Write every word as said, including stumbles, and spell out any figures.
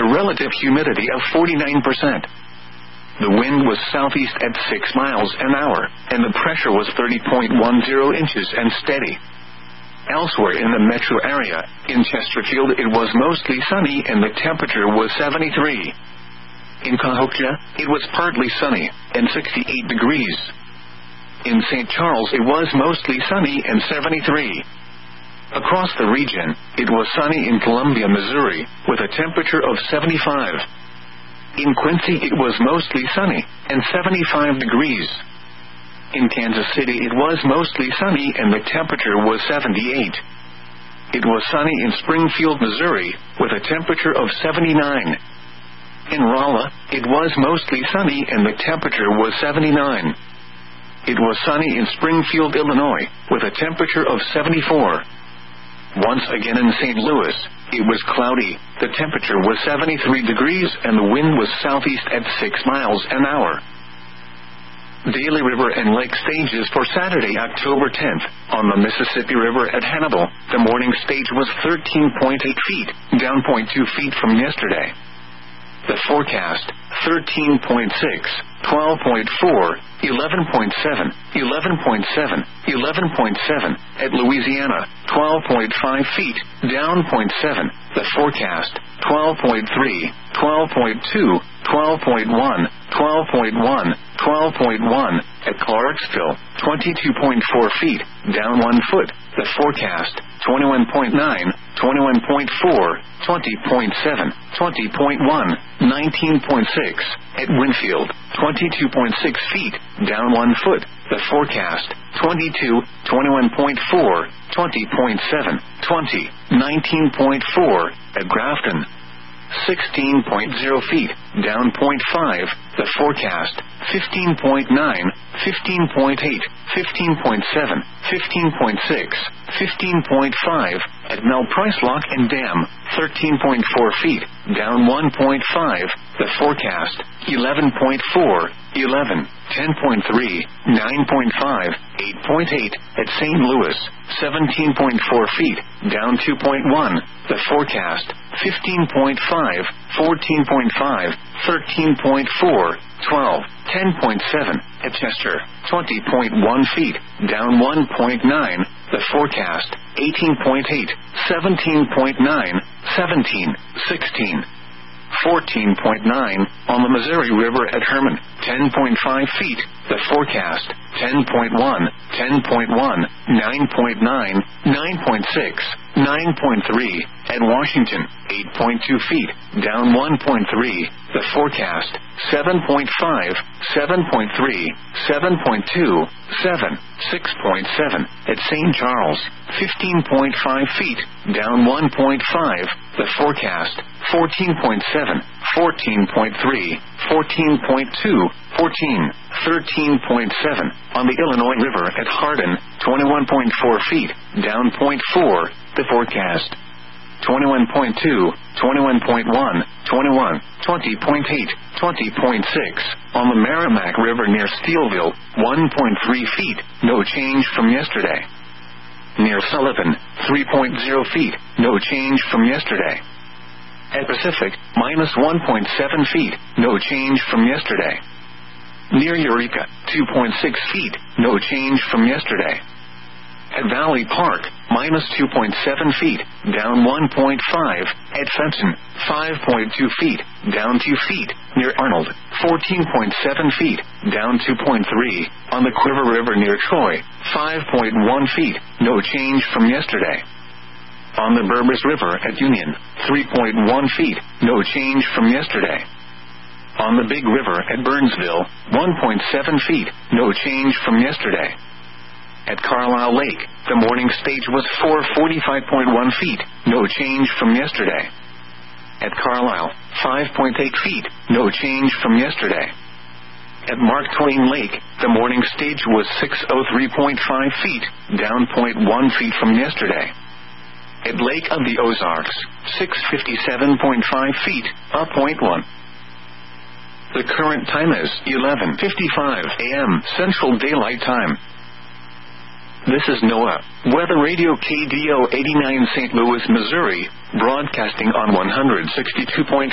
a relative humidity of forty-nine percent. The wind was southeast at six miles an hour, and the pressure was thirty point one zero inches and steady. Elsewhere in the metro area, in Chesterfield it was mostly sunny and the temperature was seventy-three. In Cahokia, it was partly sunny, and sixty-eight degrees. In Saint Charles it was mostly sunny and seventy-three. Across the region, it was sunny in Columbia, Missouri, with a temperature of seventy-five. In Quincy it was mostly sunny, and seventy-five degrees. In Kansas City it was mostly sunny and the temperature was seventy-eight. It was sunny in Springfield, Missouri, with a temperature of seventy-nine. In Rolla, it was mostly sunny and the temperature was seventy-nine. It was sunny in Springfield, Illinois, with a temperature of seventy-four. Once again in Saint Louis, it was cloudy, the temperature was seventy-three degrees and the wind was southeast at six miles an hour. Daily river and lake stages for Saturday, October tenth. On the Mississippi River at Hannibal, the morning stage was thirteen point eight feet, down zero point two feet from yesterday. The forecast, thirteen point six, twelve point four, eleven point seven, eleven point seven, eleven point seven, at Louisiana, twelve point five feet, down zero point seven. The forecast, twelve point three, twelve point two, twelve point one, twelve point one, twelve point one, at Clarksville, twenty-two point four feet, down one foot. The forecast, twenty-one point nine, twenty-one point four, twenty point seven, twenty point one, nineteen point six, at Winfield, twenty-two point six feet, down one foot. The forecast, twenty-two, twenty-one point four, twenty point seven, twenty, nineteen point four, at Grafton, sixteen point zero feet, down zero point five. The forecast, fifteen point nine, fifteen point eight, fifteen point seven, fifteen point six, fifteen point five, at Mel Price Lock and Dam, thirteen point four feet, down one point five. The forecast, eleven point four, eleven, ten point three, nine point five, eight point eight, at Saint Louis, seventeen point four feet, down two point one. The forecast, fifteen point five, fourteen point five, thirteen point four, twelve, ten point seven, at Chester, twenty point one feet, down one point nine. The forecast, eighteen point eight, seventeen point nine, seventeen, sixteen, fourteen point nine, on the Missouri River at Herman, ten point five feet. The forecast, ten point one, ten point one, nine point nine, nine point six, nine point three, at Washington, eight point two feet, down one point three. The forecast, seven point five, seven point three, seven point two, seven, six point seven, at Saint Charles, fifteen point five feet, down one point five. The forecast, fourteen point seven, fourteen point three, fourteen point two, fourteen, thirteen point seven, on the Illinois River at Hardin, twenty-one point four feet, down zero point four. The forecast, twenty-one point two, twenty-one point one, twenty-one, twenty point eight, twenty point six, on the Merrimack River near Steelville, one point three feet, no change from yesterday. Near Sullivan, three point zero feet, no change from yesterday. At Pacific, minus one point seven feet, no change from yesterday. Near Eureka, two point six feet, no change from yesterday. At Valley Park, minus two point seven feet, down one point five. At Fenton, five point two feet, down two feet. Near Arnold, fourteen point seven feet, down two point three. On the Quiver River near Troy, five point one feet, no change from yesterday. On the Burbus River at Union, three point one feet, no change from yesterday. On the Big River at Burnsville, one point seven feet, no change from yesterday. At Carlisle Lake, the morning stage was four forty-five point one feet, no change from yesterday. At Carlisle, five point eight feet, no change from yesterday. At Mark Twain Lake, the morning stage was six oh three point five feet, down zero point one feet from yesterday. At Lake of the Ozarks, six fifty-seven point five feet, up zero point one. The current time is eleven fifty-five a.m. Central Daylight Time. This is NOAA Weather Radio K D O eighty-nine Saint Louis, Missouri, broadcasting on one hundred sixty-two point